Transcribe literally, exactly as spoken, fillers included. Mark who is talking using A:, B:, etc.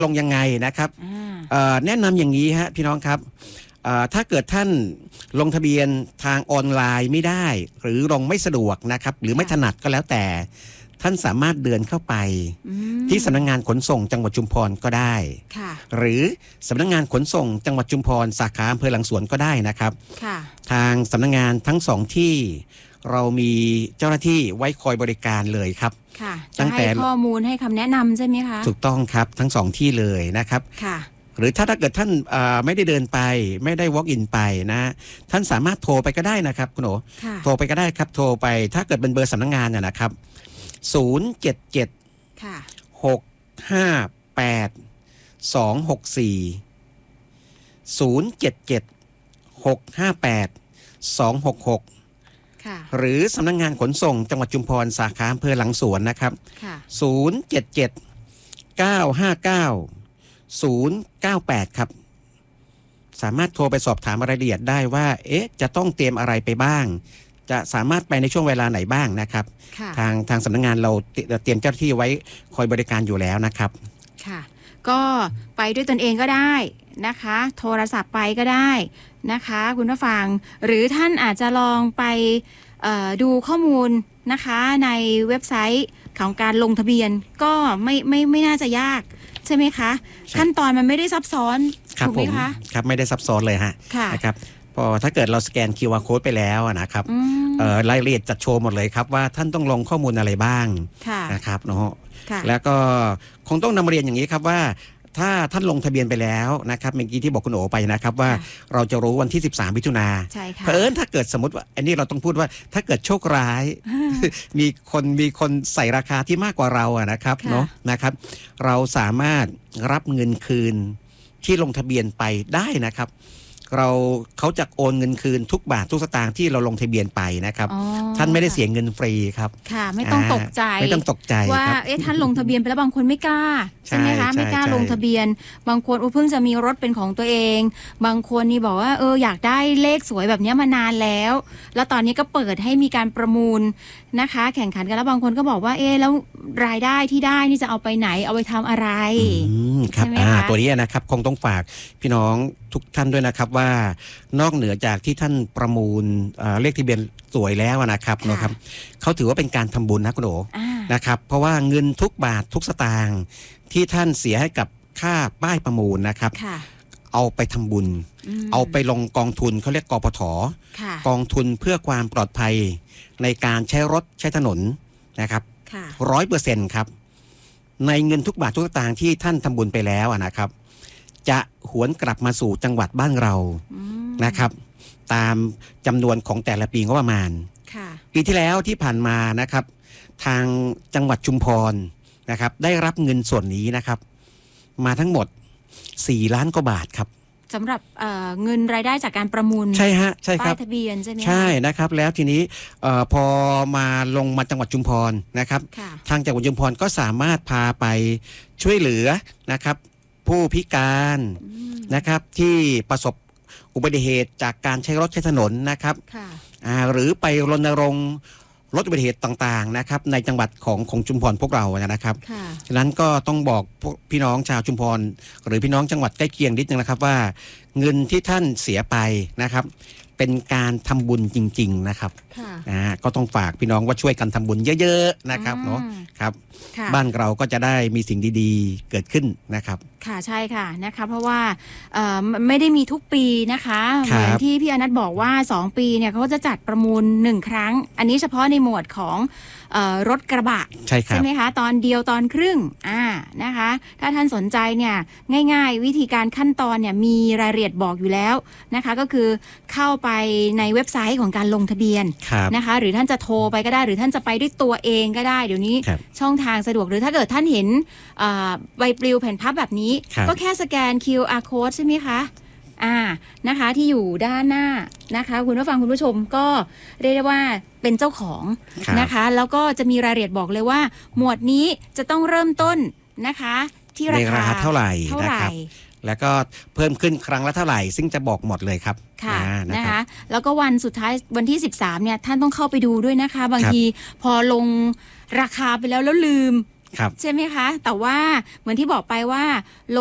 A: ลงยังไงนะครับแนะนำอย่างนี้ฮะพี่น้องครับถ้าเกิดท่านลงทะเบียนทางออนไลน์ไม่ได้หรือลงไม่สะดวกนะครับหรือไม่ถนัดก็แล้วแต่ท่านสามารถเดินเข้าไปที่สำนักงานขนส่งจังหวัดชุมพรก็ได้หรือสำนักงานขนส่งจังหวัดชุมพรสาขาอำเภอหลังสวนก็ได้นะครับทางสำนักงานทั้งสองที่เรามีเจ้าหน้าที่ไว้คอยบริการเลยครับ
B: ตั้งแต่ให้ข้อมูลให้คำแนะนำใช่ไหมคะ
A: ถูกต้องครับทั้งสองที่เลยนะครับหรือถ้าถ้าเกิดท่านไม่ได้เดินไปไม่ได้ walk in ไปนะท่านสามารถโทรไปก็ได้นะครับคุณโอโทรไปก็ได้ครับโทรไปถ้าเกิดเป็นเบอร์สำนักงานน่ะนะครับศูนย์ เจ็ด เจ็ด หก ห้า แปด สอง หก สี่ ศูนย์ เจ็ด เจ็ด หก ห้า แปด สอง หก หกหรือสำนักงานขนส่งจังหวัดชุมพรสาขาอำเภอหลังสวนนะครับศูนย์ เจ็ด เจ็ด เก้า ห้า เก้า ศูนย์ เก้า แปดครับสามารถโทรไปสอบถามรายละเอียดได้ว่าเอ๊ะจะต้องเตรียมอะไรไปบ้างจะสามารถไปในช่วงเวลาไหนบ้างนะครับทางทางสำนักงานเราเตรียมเจ้าหน้าที่ไว้คอยบริการอยู่แล้วนะครับ
B: ค่ะก็ไปด้วยตนเองก็ได้นะคะโทรศัพท์ไปก็ได้นะคะคุณผู้ฟังหรือท่านอาจจะลองไปดูข้อมูลนะคะในเว็บไซต์ของการลงทะเบียนก็ไม่ไม่ไม่น่าจะยากใช่ไหมคะขั้นตอนมันไม่ได้ซับซ้อนถูกไหมคะ
A: ครับไม่ได้ซับซ้อนเลยฮะนะครับพอถ้าเกิดเราสแกน คิว อาร์ Code ไปแล้วนะครับรายละเอียดจัดโชว์หมดเลยครับว่าท่านต้องลงข้อมูลอะไรบ้างนะครับเนาะแล้วก็คงต้องนำเรียนอย่างนี้ครับว่าถ้าท่านลงทะเบียนไปแล้วนะครับเมื่อกี้ที่บอกคุณโอไปนะครับว่าเราจะรู้วันที่สิบสามมิถุนาเผอิญถ้าเกิดสมมติว่าอันนี้เราต้องพูดว่าถ้าเกิดโชคร้ายมีคนมีคนใส่ราคาที่มากกว่าเราอะนะครับเนาะนะครับเราสามารถรับเงินคืนที่ลงทะเบียนไปได้นะครับเราเขาจะโอนเงินคืนทุกบาททุกสตางค์ที่เราลงทะเบียนไปนะครับท่านไม่ได้เสียเงินฟรีครับ
B: ค่ะไม่ต้องตกใจ
A: ไม่ต้องตกใจ
B: ว่าเอ๊ะท่านลงทะเบียนไปแล้วบางคนไม่กล้าใช่ไหมคะไม่กล้าลงทะเบียนบางคนเพิ่งจะมีรถเป็นของตัวเองบางคนนี่บอกว่าเอออยากได้เลขสวยแบบนี้มานานแล้วแล้วตอนนี้ก็เปิดให้มีการประมูลนะคะแข่งขันกันแล้วบางคนก็บอกว่าเอ๊ะแล้วรายได้ที่ได้นี่จะเอาไปไหนเอาไปทำอะไร
A: ครับตัวนี้นะครับคงต้องฝากพี่น้องทุกท่านด้วยนะครับว่านอกเหนือจากที่ท่านประมูลเลขทะเบียนสวยแล้วนะครับนะครับเขาถือว่าเป็นการทำบุญนะคุณโอนะครับเพราะว่าเงินทุกบาททุกสตางค์ที่ท่านเสียให้กับค่าป้ายประมูลนะครับเอาไปทำบุญเอาไปลงกองทุนเขาเรียกกปท.กองทุนเพื่อความปลอดภัยในการใช้รถใช้ถนนนะครับร้อยเปอร์เซ็นต์ครับในเงินทุกบาททุกสตางค์ที่ท่านทำบุญไปแล้วนะครับจะหวนกลับมาสู่จังหวัดบ้านเรานะครับตามจำนวนของแต่ละปีก็ประมาณปีที่แล้วที่ผ่านมานะครับทางจังหวัดชุมพรนะครับได้รับเงินส่วนนี้นะครับมาทั้งหมดสี่ล้านกว่าบาทครับ
B: สำหรับเ, เงินรายได้จากการประมูล
A: ใช่ฮะใช่ครับ
B: ป้ายทะเบียนใช่ไหม
A: ใช่นะครับแล้วทีนี้พอมาลงมาจังหวัดชุมพรนะครับทางจังหวัดชุมพรก็สามารถพาไปช่วยเหลือนะครับผู้พิการนะครับที่ประสบอุบัติเหตุจากการใช้รถใช้ถนนนะครับหรือไปรณรงค์ลดอุบัติเหตุต่างๆนะครับในจังหวัดของของชุมพรพวกเรานะครับฉะนั้นก็ต้องบอกพวกพี่น้องชาวชุมพรหรือพี่น้องจังหวัดใกล้เคียงนิดนึงนะครับว่าเงินที่ท่านเสียไปนะครับเป็นการทำบุญจริงๆนะครับอ่าก็ต้องฝากพี่น้องว่าช่วยกันทำบุญเยอะๆนะครับเนาะครับบ้านเราก็จะได้มีสิ่งดีๆเกิดขึ้นนะครับ
B: ค่ะใช่ค่ะนะคะเพราะว่าไม่ได้มีทุกปีนะคะเหมือนที่พี่อนัทบอกว่าสองปีเนี่ยเขาจะจัดประมูลหนึ่งครั้งอันนี้เฉพาะในหมวดของรถกระบะ
A: ใช่ครับ
B: ใช่ไหมคะตอนเดียวตอนครึ่งอ่านะคะถ้าท่านสนใจเนี่ยง่ายๆวิธีการขั้นตอนเนี่ยมีรายละเอียดบอกอยู่แล้วนะคะก็คือเข้าไปในเว็บไซต์ของการลงทะเบียนนะคะหรือท่านจะโทรไปก็ได้หรือท่านจะไปด้วยตัวเองก็ได้เดี๋ยวนี้ช่องทางสะดวกหรือถ้าเกิดท่านเห็นใบปลิวแผ่นพับแบบนี้ก็แค่สแกน คิว อาร์ Code ใช่ไหมคะอ่านะคะที่อยู่ด้านหน้านะคะคุณผู้ฟังคุณผู้ชมก็เรียกได้ว่าเป็นเจ้าของนะคะแล้วก็จะมีรายละเอียดบอกเลยว่าหมวดนี้จะต้องเริ่มต้นนะคะที่ราคา
A: เท่าไหร่นะครับแล้วก็เพิ่มขึ้นครั้งละเท่าไหร่ซึ่งจะบอกหมดเลยครับ
B: ค่ะนะคะแล้วก็วันสุดท้ายวันที่สิบสามเนี่ยท่านต้องเข้าไปดูด้วยนะคะบางทีพอลงราคาไปแล้วแล้วลืม
A: ครับ
B: ใช่ไหมคะ แต่ว่าเหมือนที่บอกไปว่า